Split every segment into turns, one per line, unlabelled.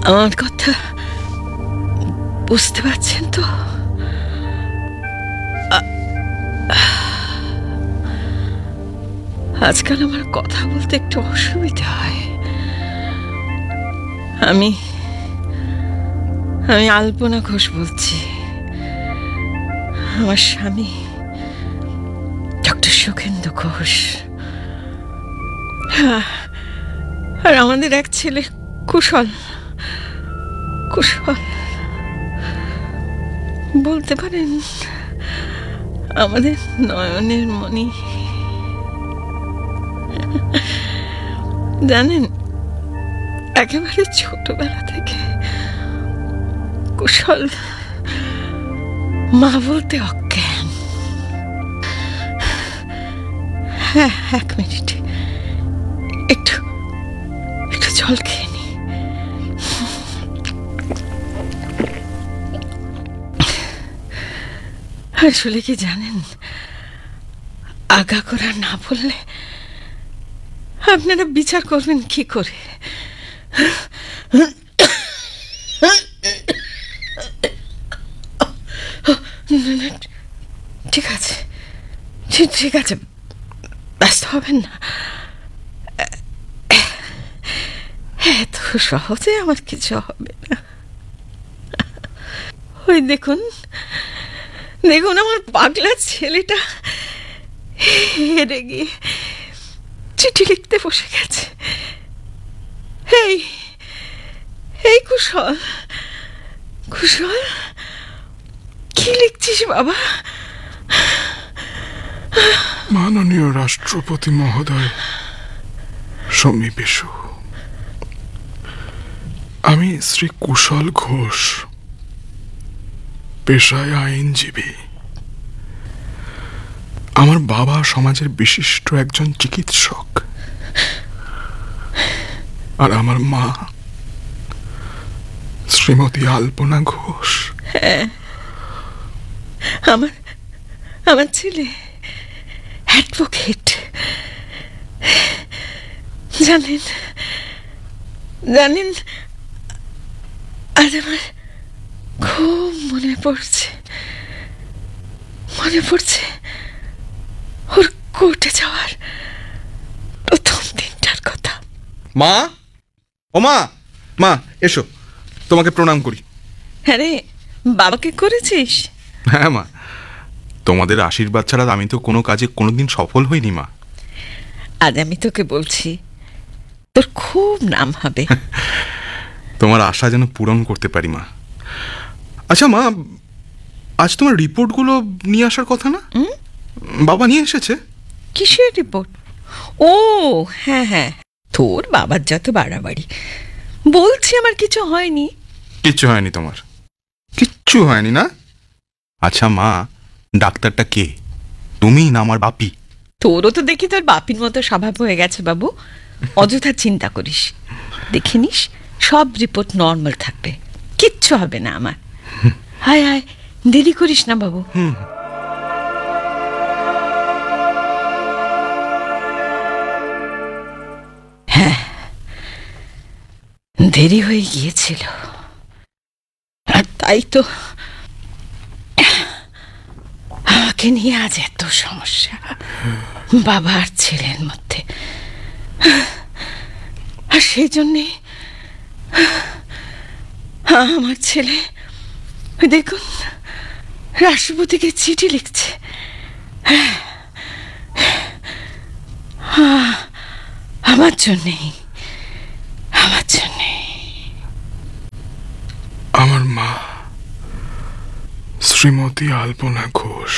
আমার কথা বুঝতে পারছেন তো? আজকাল আমার কথা বলতে একটু অসুবিধা হয়। আমি আলপনা ঘোষ বলছি। আমার স্বামী ডক্টর সুখেন্দু ঘোষ, আর আমাদের এক ছেলে কুশল। বলতে পারেন আমাদের নয়নের মণি। জানেন, একেবারে ছোটবেলা থেকে কুশল মা বলতে অজ্ঞান। হ্যাঁ, 1 মিনিট, একটু জল খেয়ে নি। আসলে কি জানেন, আগাগোড়া না বললে আপনারা বিচার করবেন কি করে? ঠিক আছে, ঠিক আছে, ব্যস্ত হবেন না। এত সহজে আমার কিছু হবে না। ওই দেখুন আমার পাগলা ছেলেটা হেরে গিয়ে চিঠি লিখতে বসে গেছে। এই কুশল, কি লিখছিস বাবা?
মাননীয় রাষ্ট্রপতি মহোদয় সমীপেশু, আমি শ্রী কুশল ঘোষ, পেশায় আইনজীবী। আমার বাবা সমাজের বিশিষ্ট একজন চিকিৎসক, আর আমার মা শ্রীমতী আলপনা ঘোষ।
হ্যাঁ, আমার ছেলে অ্যাডভোকেট। জানেন আজ আমার খুব মনে পড়ছে ওর কোর্টে যাওয়ার প্রথম দিনটার কথা।
মা, ও মা এসো, তোমাকে প্রণাম করি।
হ্যাঁ রে, বাবাকে করেছিস?
হ্যাঁ মা, তোমাদের আশীর্বাদ ছাড়া আমি তো কোনো কাজে কোনোদিন সফল হইনি মা।
আজ আমি তোকে বলছি, তোর খুব নাম হবে।
তোমার আশা যেন পূরণ করতে পারি মা। আচ্ছা মা, আজ তোমার রিপোর্টগুলো নিয়ে আসার কথা না? বাবা নিয়ে এসেছে?
কিসের রিপোর্ট? ও হ্যাঁ, তোর বাবার যত বাড়াবাড়ি। বলছি আমার কিছু হয়নি।
কিচ্ছু হয়নি তোমার? কিচ্ছু হয়নি না? আচ্ছা মা, ডাক্তারটা কে, তুমি না আমার বাপি?
তোরও তো দেখি তোর বাপির মতো স্বভাব হয়ে গেছে বাবু। অযথা চিন্তা করিস, দেখে নিস সব রিপোর্ট নর্মাল থাকবে, কিচ্ছু হবে না আমার। হায় দেরি করিস না বাবু। হ্যাঁ, দেরি হয়ে গিয়েছিল, আর তাই তো আমাকে নিয়ে আজ এত সমস্যা বাবা আর ছেলের মধ্যে। আর সেই জন্যে আমার ছেলে দেখুন রাষ্ট্রপতিকে চিঠি লিখছে। আমার জন্যে
আমার মা শ্রীমতী আলপনা ঘোষ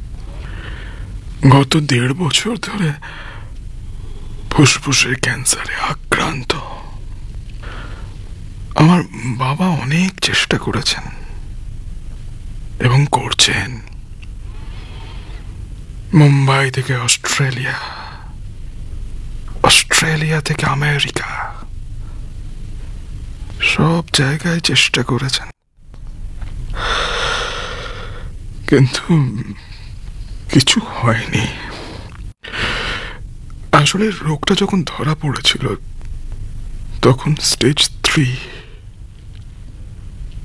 গত 1.5 বছর ধরে ফুসফুসের ক্যান্সারে আক্রান্ত। আমার বাবা অনেক চেষ্টা করেছেন এবং করছেন। মুম্বাই থেকে অস্ট্রেলিয়া থেকে আমেরিকা, সব জায়গায় চেষ্টা করেছেন, কিন্তু কিছু হয়নি। আসলে রোগটা যখন ধরা পড়েছিল তখন স্টেজ 3,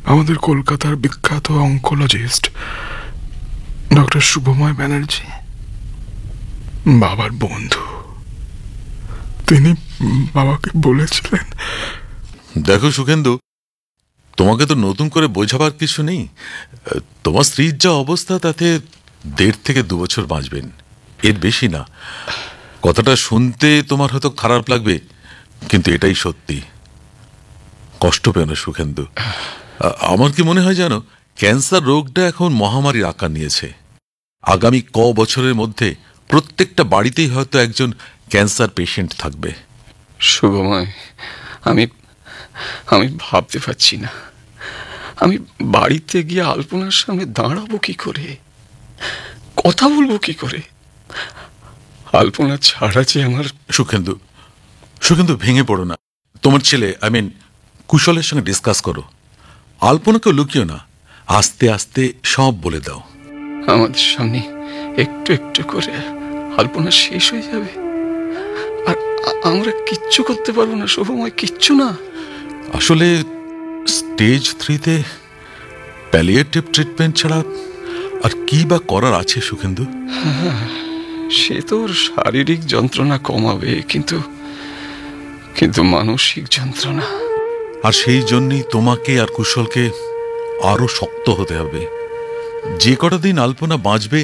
আমাদের কলকাতার বিখ্যাত অঙ্কোলজিস্ট ডক্টর শুভময় ব্যানার্জি, বাবার বন্ধু, তিনি বাবাকে বলেছিলেন।
দেখো সুখেন্দু, তোমাকে তো নতুন করে বোঝাবার কিছু নেই। তোমার স্ত্রীর যা অবস্থা তাতে 1.5 থেকে 2 বছর বাঁচবেন, এর বেশি না। কথাটা শুনতে তোমার হয়তো খারাপ লাগবে, কিন্তু এটাই সত্যি। কষ্ট পেও না সুখেন্দু। আমার কি মনে হয় জানো, ক্যান্সার রোগটা এখন মহামারীর আকার নিয়েছে। আগামী বছরের মধ্যে প্রত্যেকটা বাড়িতেই হয়তো একজন ক্যান্সার পেশেন্ট থাকবে।
শুভময়, আমি আমি ভাবতে পারছি না আমি বাড়িতে গিয়ে আলপনার সামনে দাঁড়াবো কি করে, কথা বলবো কি করে। আলপনা ছাড়া যে আমার।
সুখেন্দু, সুখেন্দু ভেঙে পড়ো না। তোমার ছেলে কুশলের সঙ্গে ডিসকাস করো। আলপনাকেও লুকিও না, আস্তে আস্তে সব বলে দাও।
আমাদের সামনে একটু একটু করে আলপনা শেষ হয়ে যাবে, আর আমরা কিচ্ছু করতে পারবো না শুভময়, কিচ্ছু না।
আসলে স্টেজ 3-তে প্যালিয়েটিভ ট্রিটমেন্ট ছাড়া আর কি বা করার আছে সুখেন্দু?
সে তো ওর শারীরিক যন্ত্রণা কমাবে, কিন্তু কিন্তু মানসিক যন্ত্রণা।
আর সেই জন্যই তোমাকে আর কুশলকে আরো শক্ত হতে হবে। যে কটা দিন আলপনা বাঁচবে,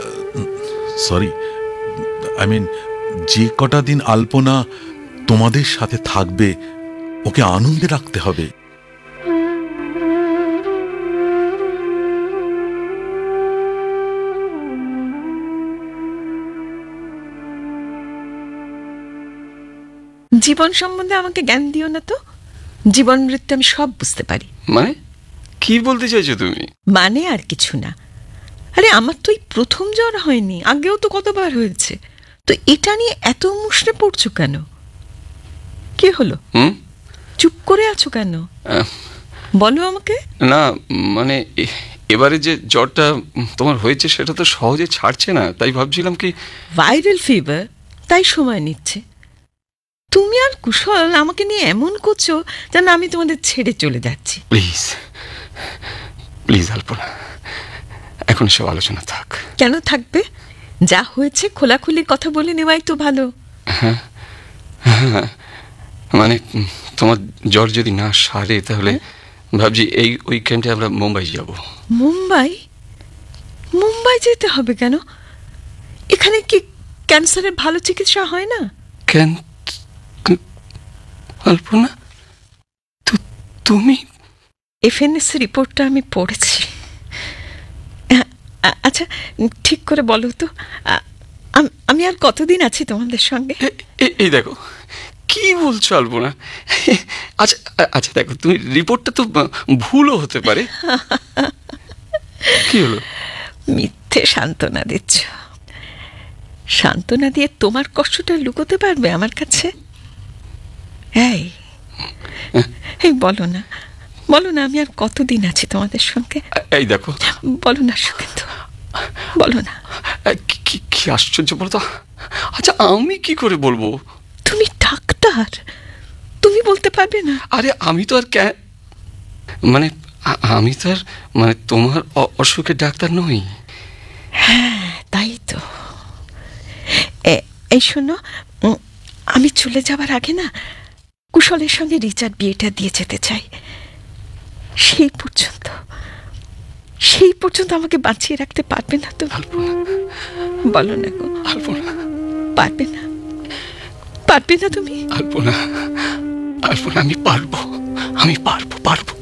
যে কটা দিন আলপনা তোমাদের সাথে থাকবে, ওকে আনন্দে রাখতে হবে।
জীবন সম্বন্ধে আমাকে জ্ঞান দিও না তো। জীবন মৃত্যু আমি সব বুঝতে পারি।
মানে কি বলতে চাইছো তুমি?
মানে আর কিছু না। আরে আমার তো এই প্রথম জ্বর হয়নি, আগেও তো কতবার হয়েছে। তো এটা নিয়ে এত মুষড়ে পড়ছো কেন? কি হলো? চুপ করে আছো কেন? বলো আমাকে।
না মানে এবারে যে জ্বরটা তোমার হয়েছে সেটা তো সহজে ছাড়ছে না, তাই ভাবছিলাম কি।
ভাইরাল ফিভার, তাই সময় নিচ্ছে। তুমি আর কুশল আমাকে নিয়ে এমন করছো যেন আমি তোমাদের ছেড়ে চলে যাচ্ছি।
প্লিজ প্লিজ আলপনা, এখন সব আলোচনা থাক।
কেন থাকবে? যা হয়েছে খোলাখুলি কথা বলে নেওয়াই তো ভালো।
হ্যাঁ, মানে তোমার জ্বর যদি না সারে তাহলে ভাবছি এই উইকেন্ডে আমরা মুম্বাই যাব।
মুম্বাই? মুম্বাই যেতে হবে কেন? এখানে কি ক্যান্সারের ভালো চিকিৎসা হয় না?
কেন আলপনা, তুমি?
এফএনএস রিপোর্টটা আমি পড়েছি। আচ্ছা ঠিক করে বলো তো, আমি আর কতদিন আছি তোমাদের সঙ্গে?
এই দেখো কি বলছো আলপনা। আচ্ছা আচ্ছা দেখো, তুমি রিপোর্টটা তো ভুলও হতে পারে। কি হলো?
মিথ্যে সান্ত্বনা দিচ্ছ। সান্ত্বনা দিয়ে তোমার কষ্টটা লুকোতে পারবে আমার কাছে? এই বলো না, বলো না আমি আর কতদিন আছি তোমাদের সঙ্গে?
এই দেখো,
বলো না সুখেন্দু, বলো না।
কি আশ্চর্য বলো তো। আচ্ছা আমি কি করে বলবো?
তুমি ডাক্তার, তুমি বলতে পারবে না?
আরে আমি তো আর মানে আমি তো আর মানে তোমার অসুখের ডাক্তার নই।
হ্যাঁ তাই তো। এই শোনো, আমি চলে যাবার আগে না কুশলের সঙ্গে রিচার বিয়েটা দিয়ে যেতে চাই। সেই পর্যন্ত আমাকে বাঁচিয়ে রাখতে পারবে না তো? বলো না গো
আলপনা,
পারবে না? পারবে না তুমি?
আলপনা, আলপনা আমি পারবো, আমি পারবো।